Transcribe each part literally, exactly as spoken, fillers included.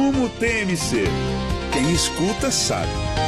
Resumo T M C. Quem escuta sabe.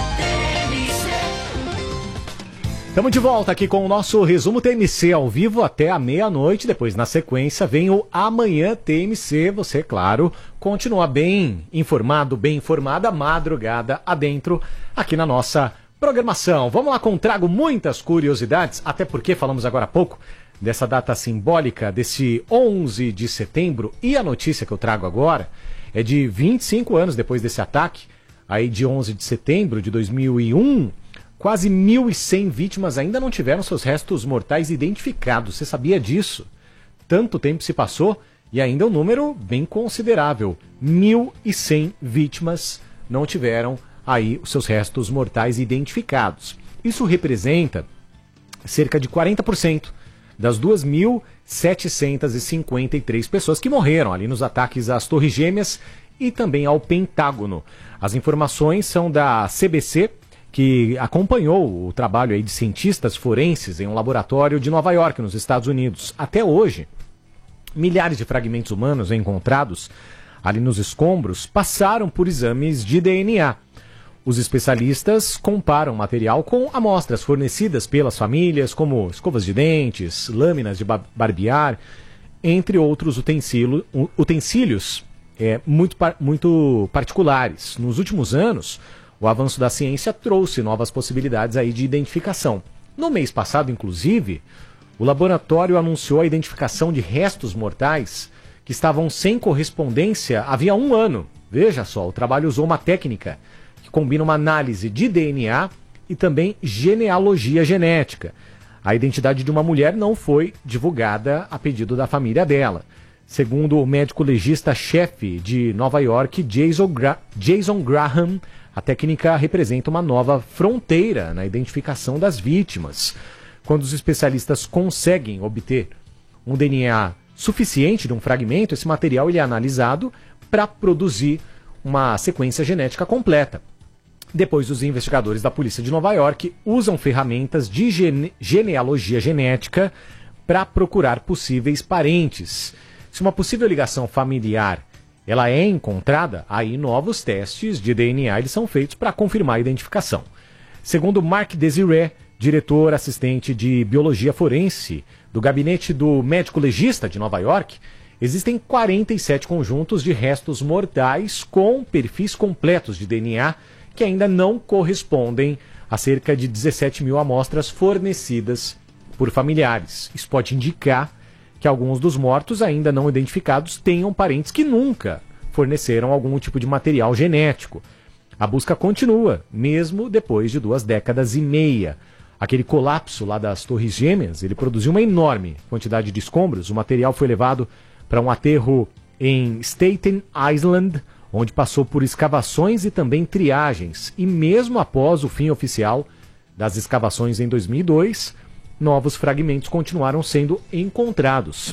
Estamos de volta aqui com o nosso Resumo T M C ao vivo até a meia-noite. Depois, na sequência, vem o Amanhã T M C. Você, claro, continua bem informado, bem informada, madrugada adentro, aqui na nossa programação. Vamos lá, com trago muitas curiosidades, até porque falamos agora há pouco dessa data simbólica, desse onze de setembro. E a notícia que eu trago agora é de vinte e cinco anos depois desse ataque, aí de onze de setembro de dois mil e um. Quase mil e cem vítimas ainda não tiveram seus restos mortais identificados. Você sabia disso? Tanto tempo se passou e ainda é um número bem considerável. mil e cem vítimas não tiveram aí os seus restos mortais identificados. Isso representa cerca de quarenta por cento das duas mil setecentas e cinquenta e três pessoas que morreram ali nos ataques às Torres Gêmeas e também ao Pentágono. As informações são da C B C, que acompanhou o trabalho aí de cientistas forenses em um laboratório de Nova York, nos Estados Unidos. Até hoje, milhares de fragmentos humanos encontrados ali nos escombros passaram por exames de D N A. Os especialistas comparam o material com amostras fornecidas pelas famílias, como escovas de dentes, lâminas de barbear, entre outros utensílio, utensílios é, muito, muito particulares. Nos últimos anos, o avanço da ciência trouxe novas possibilidades aí de identificação. No mês passado, inclusive, o laboratório anunciou a identificação de restos mortais que estavam sem correspondência havia um ano. Veja só, o trabalho usou uma técnica que combina uma análise de D N A e também genealogia genética. A identidade de uma mulher não foi divulgada a pedido da família dela. Segundo o médico legista-chefe de Nova York, Jason, Gra- Jason Graham, a técnica representa uma nova fronteira na identificação das vítimas. Quando os especialistas conseguem obter um D N A suficiente de um fragmento, esse material ele é analisado para produzir uma sequência genética completa. Depois, os investigadores da polícia de Nova York usam ferramentas de gene- genealogia genética para procurar possíveis parentes. Se uma possível ligação familiar ela é encontrada, aí novos testes de D N A eles são feitos para confirmar a identificação. Segundo Mark Desiree, diretor assistente de biologia forense do gabinete do médico legista de Nova York, existem quarenta e sete conjuntos de restos mortais com perfis completos de D N A que ainda não correspondem a cerca de dezessete mil amostras fornecidas por familiares. Isso pode indicar que alguns dos mortos ainda não identificados tenham parentes que nunca forneceram algum tipo de material genético. A busca continua, mesmo depois de duas décadas e meia. Aquele colapso lá das Torres Gêmeas, ele produziu uma enorme quantidade de escombros. O material foi levado para um aterro em Staten Island, onde passou por escavações e também triagens. E mesmo após o fim oficial das escavações em dois mil e dois, novos fragmentos continuaram sendo encontrados.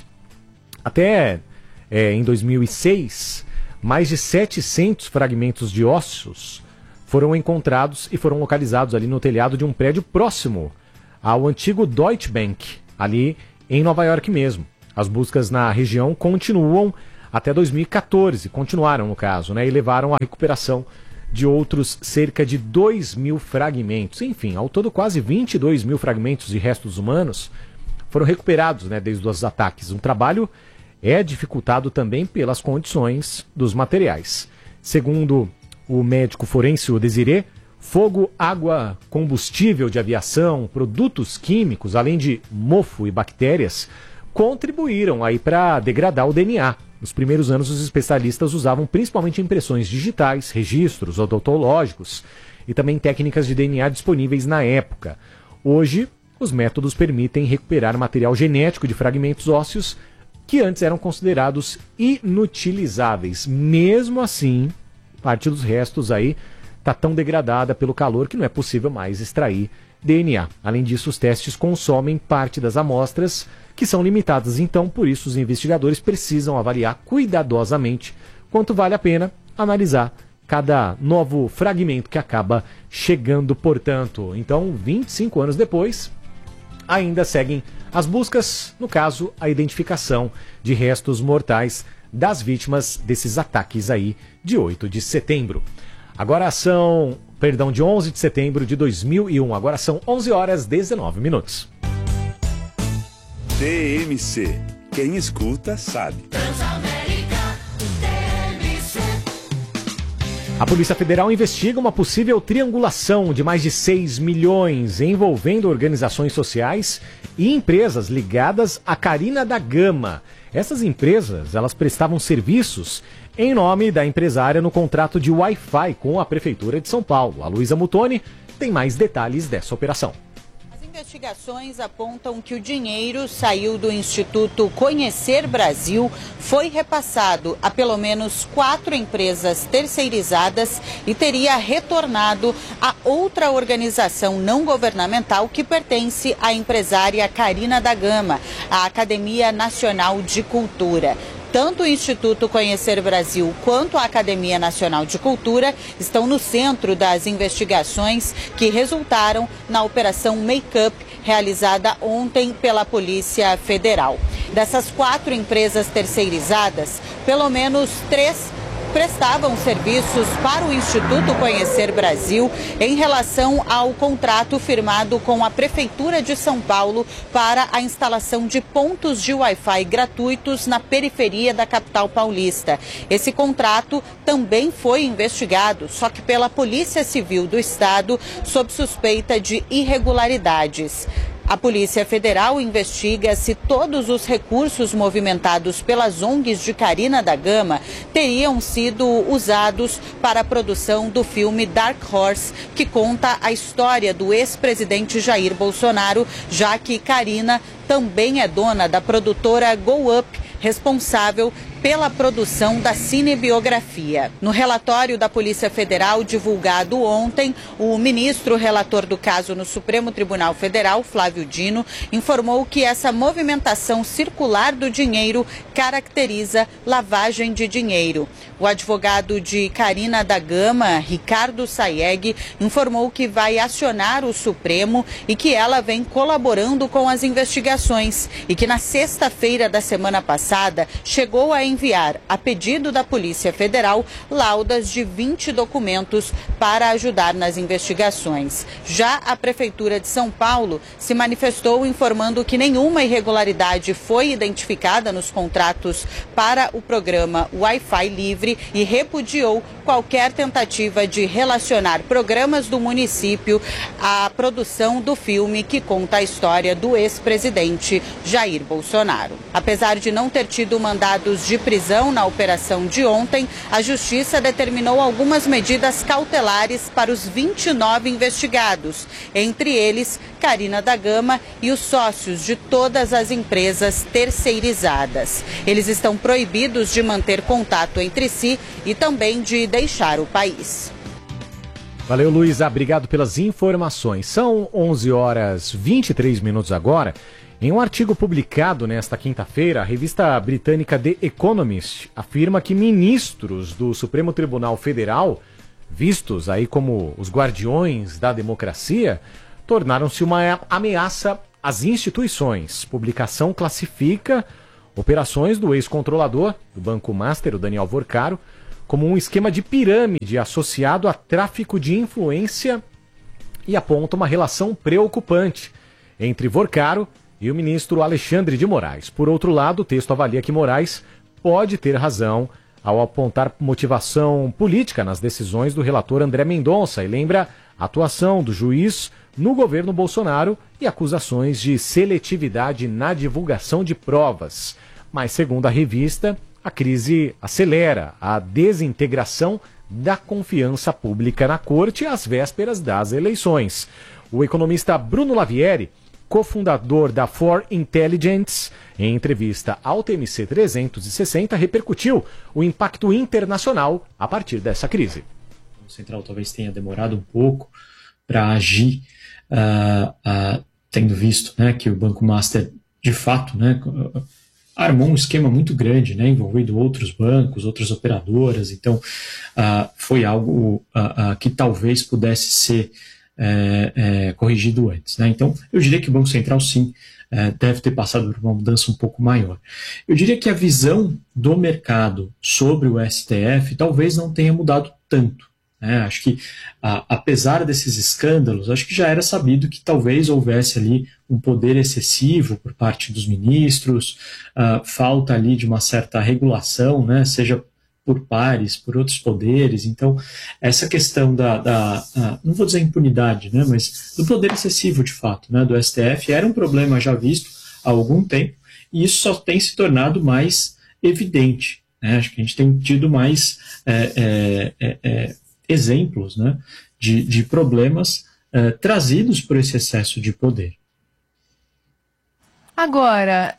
Até é, em dois mil e seis, mais de setecentos fragmentos de ossos foram encontrados e foram localizados ali no telhado de um prédio próximo ao antigo Deutsche Bank, ali em Nova York mesmo. As buscas na região continuam até dois mil e quatorze, continuaram no caso, né, e levaram à recuperação de outros cerca de dois mil fragmentos. Enfim, ao todo quase vinte e dois mil fragmentos de restos humanos foram recuperados, né, desde os ataques. Um trabalho é dificultado também pelas condições dos materiais. Segundo o médico forense o Desiree, fogo, água, combustível de aviação, produtos químicos, além de mofo e bactérias, contribuíram aí para degradar o D N A. Nos primeiros anos, os especialistas usavam principalmente impressões digitais, registros odontológicos e também técnicas de D N A disponíveis na época. Hoje, os métodos permitem recuperar material genético de fragmentos ósseos que antes eram considerados inutilizáveis. Mesmo assim, parte dos restos aí está tão degradada pelo calor que não é possível mais extrair D N A. Além disso, os testes consomem parte das amostras, que são limitadas. Então, por isso, os investigadores precisam avaliar cuidadosamente quanto vale a pena analisar cada novo fragmento que acaba chegando, portanto. Então, vinte e cinco anos depois, ainda seguem as buscas, no caso, a identificação de restos mortais das vítimas desses ataques aí de oito de setembro. Agora são, perdão, de onze de setembro de dois mil e um, agora são onze horas e dezenove minutos. T M C, quem escuta sabe. A Polícia Federal investiga uma possível triangulação de mais de seis milhões envolvendo organizações sociais e empresas ligadas à Carina da Gama. Essas empresas, elas prestavam serviços em nome da empresária no contrato de Wi-Fi com a Prefeitura de São Paulo. A Luísa Mutoni tem mais detalhes dessa operação. Investigações apontam que o dinheiro saiu do Instituto Conhecer Brasil, foi repassado a pelo menos quatro empresas terceirizadas e teria retornado a outra organização não governamental que pertence à empresária Carina da Gama, a Academia Nacional de Cultura. Tanto o Instituto Conhecer Brasil quanto a Academia Nacional de Cultura estão no centro das investigações que resultaram na Operação Make-up, realizada ontem pela Polícia Federal. Dessas quatro empresas terceirizadas, pelo menos três prestavam serviços para o Instituto Conhecer Brasil em relação ao contrato firmado com a Prefeitura de São Paulo para a instalação de pontos de Wi-Fi gratuitos na periferia da capital paulista. Esse contrato também foi investigado, só que pela Polícia Civil do Estado, sob suspeita de irregularidades. A Polícia Federal investiga se todos os recursos movimentados pelas O N Gs de Carina da Gama teriam sido usados para a produção do filme Dark Horse, que conta a história do ex-presidente Jair Bolsonaro, já que Carina também é dona da produtora Go Up, responsável pela produção da cinebiografia. No relatório da Polícia Federal divulgado ontem, o ministro relator do caso no Supremo Tribunal Federal, Flávio Dino, informou que essa movimentação circular do dinheiro caracteriza lavagem de dinheiro. O advogado de Carina da Gama, Ricardo Sayeg, informou que vai acionar o Supremo e que ela vem colaborando com as investigações e que na sexta-feira da semana passada chegou a enviar, a pedido da Polícia Federal, laudas de vinte documentos para ajudar nas investigações. Já a Prefeitura de São Paulo se manifestou informando que nenhuma irregularidade foi identificada nos contratos para o programa Wi-Fi Livre e repudiou qualquer tentativa de relacionar programas do município à produção do filme que conta a história do ex-presidente Jair Bolsonaro. Apesar de não ter tido mandados de prisão na operação de ontem, a Justiça determinou algumas medidas cautelares para os vinte e nove investigados, entre eles Carina da Gama e os sócios de todas as empresas terceirizadas. Eles estão proibidos de manter contato entre si e também de deixar o país. Valeu, Luísa. Obrigado pelas informações. São onze horas e vinte e três minutos agora. Em um artigo publicado nesta quinta-feira, a revista britânica The Economist afirma que ministros do Supremo Tribunal Federal, vistos aí como os guardiões da democracia, tornaram-se uma ameaça às instituições. Publicação classifica operações do ex-controlador do Banco Master, o Daniel Vorcaro, como um esquema de pirâmide associado a tráfico de influência e aponta uma relação preocupante entre Vorcaro e o ministro Alexandre de Moraes. Por outro lado, o texto avalia que Moraes pode ter razão ao apontar motivação política nas decisões do relator André Mendonça e lembra a atuação do juiz no governo Bolsonaro e acusações de seletividade na divulgação de provas. Mas, segundo a revista, a crise acelera a desintegração da confiança pública na corte às vésperas das eleições. O economista Bruno Lavieri, cofundador da For Intelligence, em entrevista ao T M C trezentos e sessenta, repercutiu o impacto internacional a partir dessa crise. O Central talvez tenha demorado um pouco para agir, uh, uh, tendo visto, né, que o Banco Master, de fato, né, armou um esquema muito grande, né, envolvendo outros bancos, outras operadoras. Então, uh, foi algo uh, uh, que talvez pudesse ser é, é, corrigido antes, né? Então, eu diria que o Banco Central, sim, é, deve ter passado por uma mudança um pouco maior. Eu diria que a visão do mercado sobre o S T F talvez não tenha mudado tanto. É, acho que, a, apesar desses escândalos, acho que já era sabido que talvez houvesse ali um poder excessivo por parte dos ministros, uh, falta ali de uma certa regulação, né, seja por pares, por outros poderes. Então, essa questão da, da uh, não vou dizer impunidade, né, mas do poder excessivo, de fato, né, do S T F, era um problema já visto há algum tempo, e isso só tem se tornado mais evidente. Né, acho que a gente tem tido mais é, é, é, exemplos, né, de, de problemas eh, trazidos por esse excesso de poder. Agora,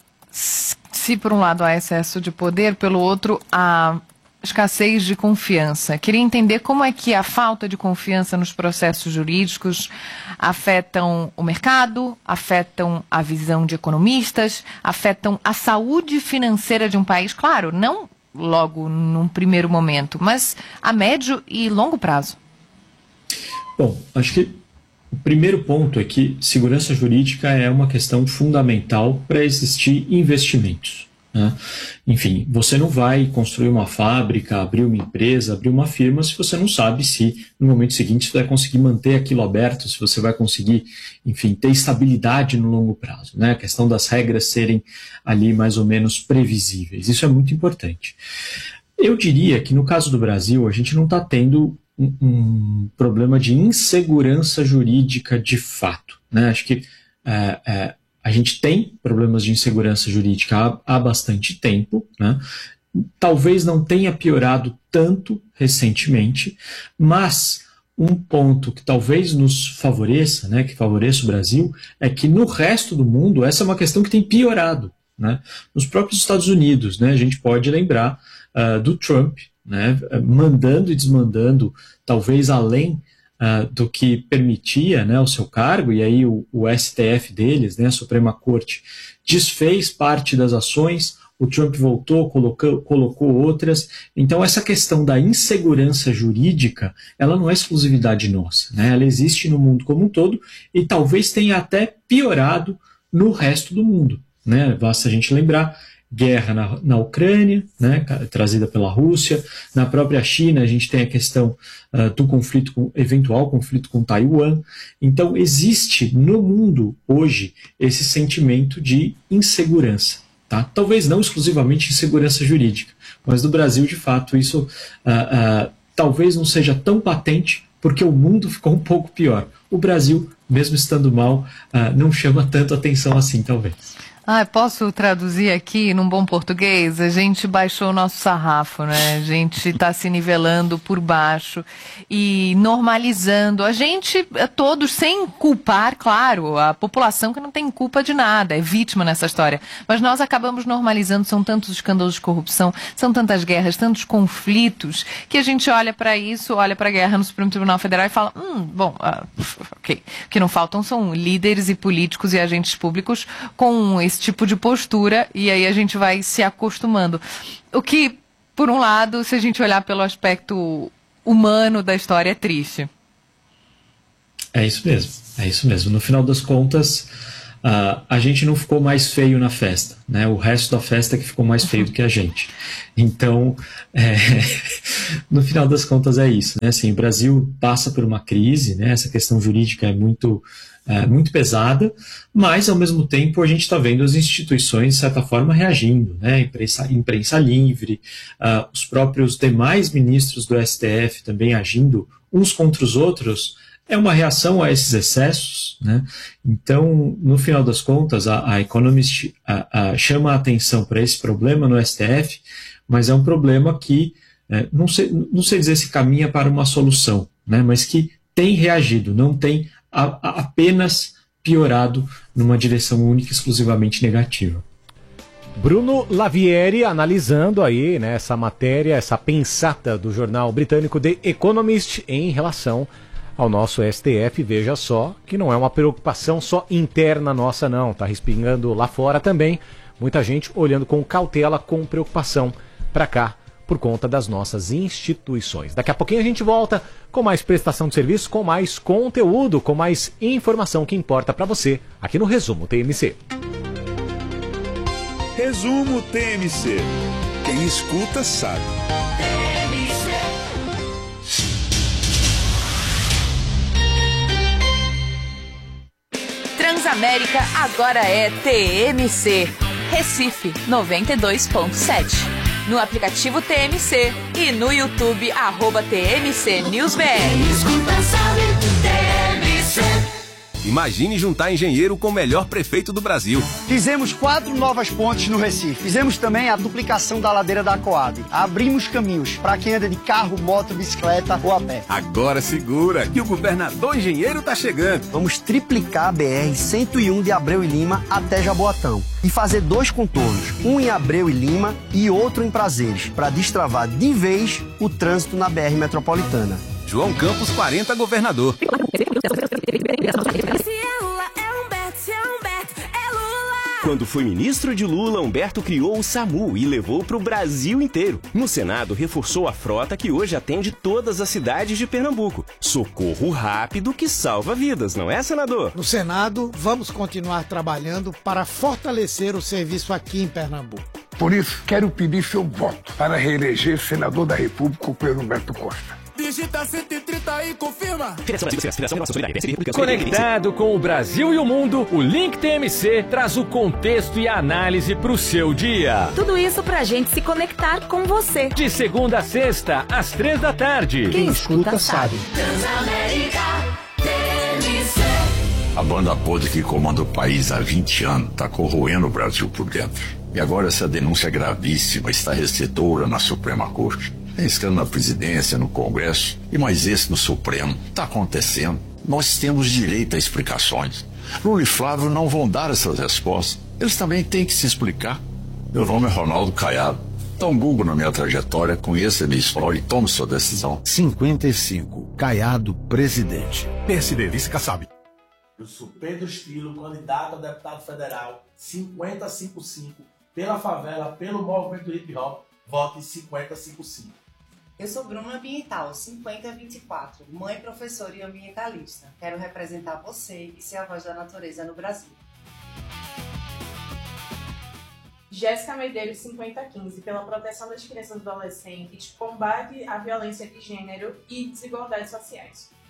se por um lado há excesso de poder, pelo outro há escassez de confiança. Queria entender como é que a falta de confiança nos processos jurídicos afetam o mercado, afetam a visão de economistas, afetam a saúde financeira de um país, claro, não logo num primeiro momento, mas a médio e longo prazo. Bom, acho que o primeiro ponto é que segurança jurídica é uma questão fundamental para existir investimentos. Né? Enfim, você não vai construir uma fábrica, abrir uma empresa, abrir uma firma se você não sabe se no momento seguinte você vai conseguir manter aquilo aberto, se você vai conseguir, enfim, ter estabilidade no longo prazo. Né? A questão das regras serem ali mais ou menos previsíveis. Isso é muito importante. Eu diria que no caso do Brasil a gente não está tendo um, um problema de insegurança jurídica de fato. Né? Acho que é, é, a gente tem problemas de insegurança jurídica há, há bastante tempo, né? Talvez não tenha piorado tanto recentemente, mas um ponto que talvez nos favoreça, né, que favoreça o Brasil, é que no resto do mundo essa é uma questão que tem piorado. Né? Nos próprios Estados Unidos, né, a gente pode lembrar uh, do Trump, né, mandando e desmandando, talvez além Uh, do que permitia, né, o seu cargo, e aí o, o S T F deles, né, a Suprema Corte, desfez parte das ações, o Trump voltou, colocou, colocou outras. Então essa questão da insegurança jurídica, ela não é exclusividade nossa, né, ela existe no mundo como um todo e talvez tenha até piorado no resto do mundo. Né? Basta a gente lembrar guerra na, na Ucrânia, né, trazida pela Rússia. Na própria China a gente tem a questão uh, do conflito com, eventual conflito com Taiwan. Então existe no mundo hoje esse sentimento de insegurança. Tá? Talvez não exclusivamente insegurança jurídica, mas no Brasil de fato isso uh, uh, talvez não seja tão patente porque o mundo ficou um pouco pior. O Brasil, mesmo estando mal, uh, não chama tanto atenção assim, talvez. Ah, posso traduzir aqui num bom português? A gente baixou o nosso sarrafo, né? A gente está se nivelando por baixo e normalizando. A gente, todos, sem culpar, claro, a população que não tem culpa de nada, é vítima nessa história. Mas nós acabamos normalizando, são tantos escândalos de corrupção, são tantas guerras, tantos conflitos, que a gente olha para isso, olha para a guerra no Supremo Tribunal Federal e fala, hum, bom, uh, ok. O que não faltam são líderes e políticos e agentes públicos com esse tipo de postura, e aí a gente vai se acostumando. O que, por um lado, se a gente olhar pelo aspecto humano da história, é triste. É isso mesmo, é isso mesmo. No final das contas, uh, a gente não ficou mais feio na festa, né? O resto da festa é que ficou mais feio do que a gente. Então, é, no final das contas é isso, né? Assim, o Brasil passa por uma crise, né? Essa questão jurídica é muito É, muito pesada, mas ao mesmo tempo a gente está vendo as instituições de certa forma reagindo, né? imprensa, imprensa livre, uh, os próprios demais ministros do S T F também agindo uns contra os outros, é uma reação a esses excessos, né? Então, no final das contas, a, a Economist a, a, chama a atenção para esse problema no S T F, mas é um problema que, é, não, sei, não sei dizer se caminha para uma solução, né? Mas que tem reagido, não tem a, a, apenas piorado numa direção única e exclusivamente negativa. Bruno Lavieri analisando aí, né, essa matéria, essa pensata do jornal britânico The Economist em relação ao nosso S T F. Veja só que não é uma preocupação só interna nossa não, está respingando lá fora também. Muita gente olhando com cautela, com preocupação para cá, por conta das nossas instituições. Daqui a pouquinho a gente volta com mais prestação de serviço, com mais conteúdo, com mais informação que importa para você aqui no Resumo T M C. Resumo T M C. Quem escuta sabe. Transamérica agora é T M C. Recife noventa e dois ponto sete. No aplicativo T M C e no YouTube, arroba T M C News B R. Imagine juntar engenheiro com o melhor prefeito do Brasil. Fizemos quatro novas pontes no Recife. Fizemos também a duplicação da ladeira da Coab. Abrimos caminhos para quem anda de carro, moto, bicicleta ou a pé. Agora segura que o governador engenheiro tá chegando. Vamos triplicar a B R cento e um de Abreu e Lima até Jaboatão. E fazer dois contornos, um em Abreu e Lima e outro em Prazeres, para destravar de vez o trânsito na B R metropolitana. João Campos quarenta, governador. Quando foi ministro de Lula, Humberto criou o SAMU e levou para o Brasil inteiro. No Senado, reforçou a frota que hoje atende todas as cidades de Pernambuco. Socorro rápido que salva vidas, não é, senador? No Senado, vamos continuar trabalhando para fortalecer o serviço aqui em Pernambuco. Por isso, quero pedir seu voto para reeleger senador da República, o Pedro Humberto Costa. Digita cento e trinta e confirma. Conectado com o Brasil e o mundo, o Link T M C traz o contexto e a análise para o seu dia. Tudo isso para a gente se conectar com você. De segunda a sexta, às três da tarde. Quem escuta sabe. Transamérica T M C. A banda podre que comanda o país há vinte anos está corroendo o Brasil por dentro. E agora essa denúncia gravíssima está recebedora na Suprema Corte. Tem escândalo na presidência, no Congresso e mais esse no Supremo. Está acontecendo. Nós temos direito a explicações. Lula e Flávio não vão dar essas respostas. Eles também têm que se explicar. Meu nome é Ronaldo Caiado. Dá um Google na minha trajetória, conheça a minha história e tome sua decisão. cinquenta e cinco. Caiado, presidente. P S D, vice Kassab. Eu sou Pedro Estilo, candidato a deputado federal, cinquenta cinquenta e cinco, pela favela, pelo movimento hip hop, vote cinquenta cinquenta e cinco. Eu sou Bruna Ambiental, cinquenta vinte e quatro, mãe, professora e ambientalista. Quero representar você e ser a voz da natureza no Brasil. Jéssica Medeiros, cinquenta quinze, pela proteção das crianças e adolescentes, combate à violência de gênero e desigualdades sociais.